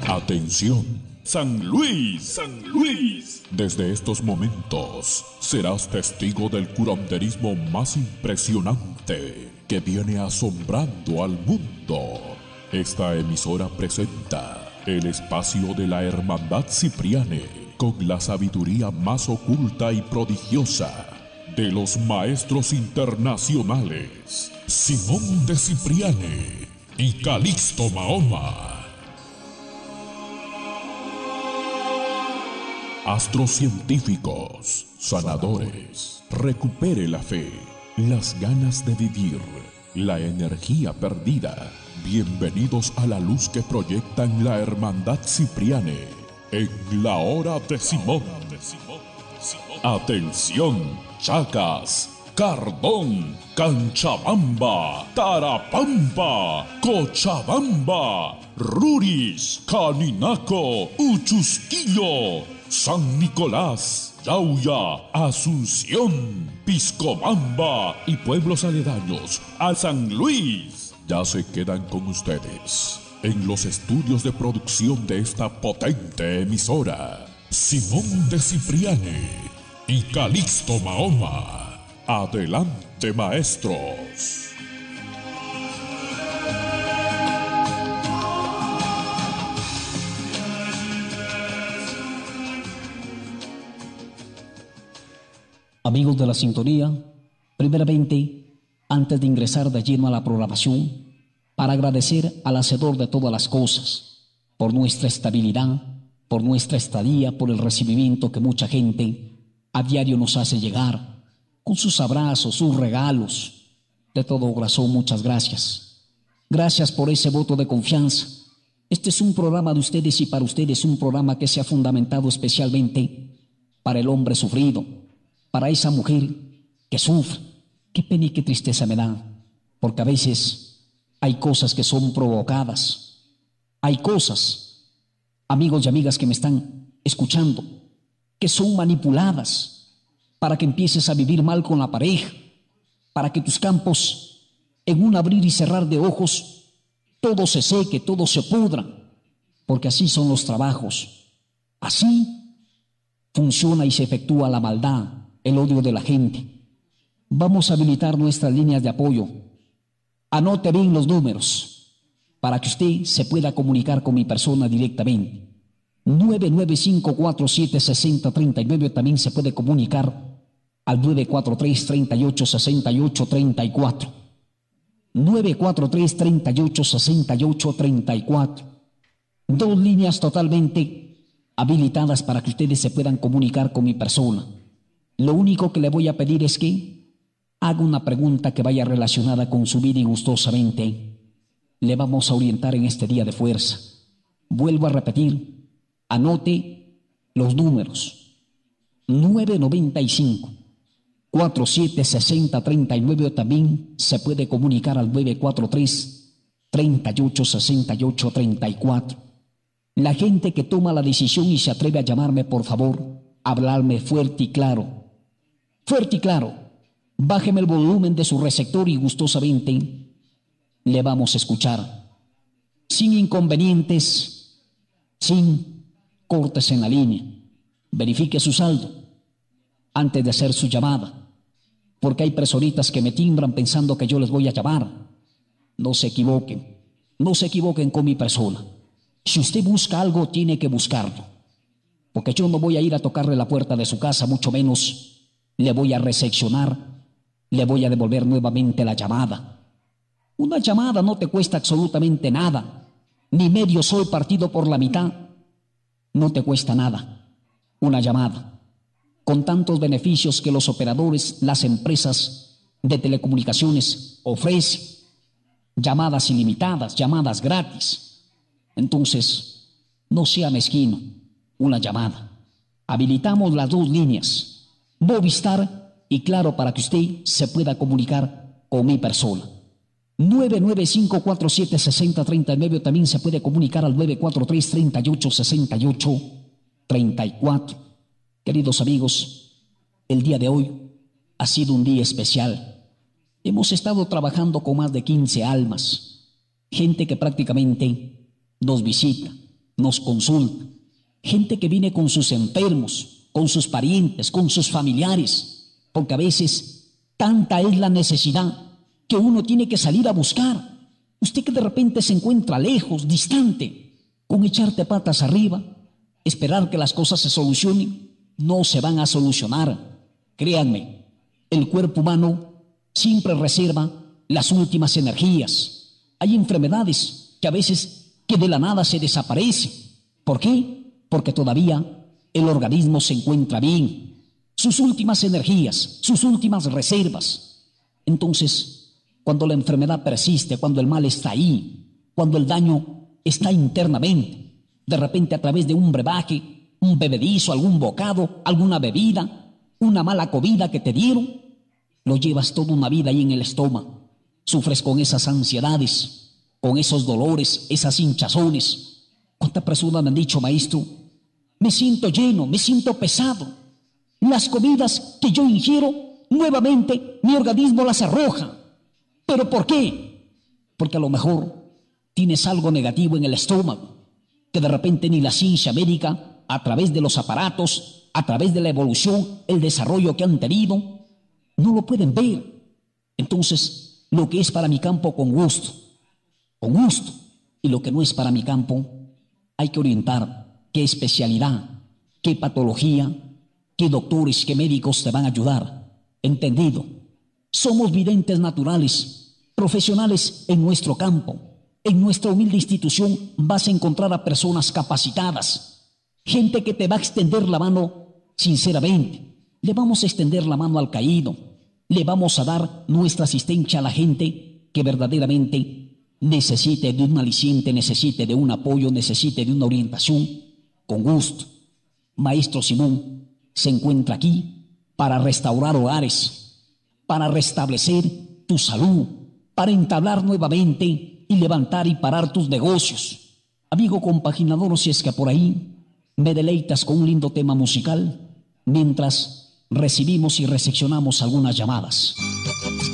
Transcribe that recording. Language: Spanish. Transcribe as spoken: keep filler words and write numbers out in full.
Atención, San Luis, San Luis. Desde estos momentos serás testigo del curanderismo más impresionante que viene asombrando al mundo. Esta emisora presenta el espacio de la Hermandad Cipriane con la sabiduría más oculta y prodigiosa de los maestros internacionales Simón de Cipriane y Calixto Mahoma. Astrocientíficos, sanadores, recupere la fe, las ganas de vivir, la energía perdida. Bienvenidos a la luz que proyecta en la Hermandad Cipriane, en la hora de Simón. Atención, Chacas, Cardón, Canchabamba, Tarapampa, Cochabamba, Ruris, Caninaco, Uchusquillo, San Nicolás, Yauya, Asunción, Piscobamba y pueblos aledaños a San Luis. Ya se quedan con ustedes en los estudios de producción de esta potente emisora, Simón de Cipriane y Calixto Mahoma. Adelante, maestros. Amigos de la sintonía, primeramente, antes de ingresar de lleno a la programación, para agradecer al Hacedor de todas las cosas, por nuestra estabilidad, por nuestra estadía, por el recibimiento que mucha gente a diario nos hace llegar, con sus abrazos, sus regalos. De todo corazón, muchas gracias. Gracias por ese voto de confianza. Este es un programa de ustedes y para ustedes, un programa que se ha fundamentado especialmente para el hombre sufrido, para esa mujer que sufre. Qué pena y qué tristeza me da, porque a veces hay cosas que son provocadas, hay cosas, amigos y amigas que me están escuchando, que son manipuladas para que empieces a vivir mal con la pareja, para que tus campos, en un abrir y cerrar de ojos, todo se seque, todo se pudra, porque así son los trabajos, así funciona y se efectúa la maldad, el odio de la gente. Vamos a habilitar nuestras líneas de apoyo. Anote bien los números para que usted se pueda comunicar con mi persona directamente. nueve nueve cinco cuatro siete seis cero tres nueve también se puede comunicar al nueve cuatro tres, tres ocho, seis ocho tres cuatro. nueve cuatro tres, tres ocho, seis ocho tres cuatro. Dos líneas totalmente habilitadas para que ustedes se puedan comunicar con mi persona. Lo único que le voy a pedir es que haga una pregunta que vaya relacionada con su vida y gustosamente le vamos a orientar en este día de fuerza. Vuelvo a repetir, anote los números. nueve nueve cinco, cuatro siete seis cero tres nueve también se puede comunicar al nueve cuatro tres, tres ocho, seis ocho tres cuatro. La gente que toma la decisión y se atreve a llamarme, por favor, hablarme fuerte y claro. Fuerte y claro, bájeme el volumen de su receptor y gustosamente le vamos a escuchar. Sin inconvenientes, sin cortes en la línea. Verifique su saldo antes de hacer su llamada, porque hay personitas que me timbran pensando que yo les voy a llamar. No se equivoquen, no se equivoquen con mi persona. Si usted busca algo, tiene que buscarlo, porque yo no voy a ir a tocarle la puerta de su casa, mucho menos le voy a recepcionar, le voy a devolver nuevamente la llamada. Una llamada no te cuesta absolutamente nada, ni medio sol partido por la mitad, no te cuesta nada. Una llamada, con tantos beneficios que los operadores, las empresas de telecomunicaciones ofrecen, llamadas ilimitadas, llamadas gratis. Entonces, no sea mezquino, una llamada. Habilitamos las dos líneas, Movistar y Claro, para que usted se pueda comunicar con mi persona. nueve nueve cinco cuatro siete seis cero tres nueve también se puede comunicar al nueve cuatro tres, tres ocho, seis ocho tres cuatro. Queridos amigos, el día de hoy ha sido un día especial. Hemos estado trabajando con más de quince almas, gente que prácticamente nos visita, nos consulta. Gente que viene con sus enfermos, con sus parientes, con sus familiares, porque a veces tanta es la necesidad que uno tiene que salir a buscar. Usted que de repente se encuentra lejos, distante, con echarte patas arriba, esperar que las cosas se solucionen, no se van a solucionar. Créanme, el cuerpo humano siempre reserva las últimas energías. Hay enfermedades que a veces que de la nada se desaparecen. ¿Por qué? Porque todavía el organismo se encuentra bien, sus últimas energías, sus últimas reservas. Entonces, cuando la enfermedad persiste, cuando el mal está ahí, cuando el daño está internamente, de repente a través de un brebaje, un bebedizo, algún bocado, alguna bebida, una mala comida que te dieron, lo llevas toda una vida ahí en el estómago, sufres con esas ansiedades, con esos dolores, esas hinchazones. ¿Cuántas personas me han dicho, maestro, me siento lleno, me siento pesado? Las comidas que yo ingiero, nuevamente mi organismo las arroja. ¿Pero por qué? Porque a lo mejor tienes algo negativo en el estómago, que de repente ni la ciencia médica, a través de los aparatos, a través de la evolución, el desarrollo que han tenido, no lo pueden ver. Entonces, lo que es para mi campo, con gusto, con gusto, y lo que no es para mi campo, hay que orientar qué especialidad, qué patología, qué doctores, qué médicos te van a ayudar. ¿Entendido? Somos videntes naturales, profesionales en nuestro campo. En nuestra humilde institución vas a encontrar a personas capacitadas, gente que te va a extender la mano sinceramente. Le vamos a extender la mano al caído, le vamos a dar nuestra asistencia a la gente que verdaderamente necesite de un aliciente, necesite de un apoyo, necesite de una orientación. Con gusto. Maestro Simón se encuentra aquí para restaurar hogares, para restablecer tu salud, para entablar nuevamente y levantar y parar tus negocios. Amigo compaginador, si es que por ahí me deleitas con un lindo tema musical mientras recibimos y recepcionamos algunas llamadas.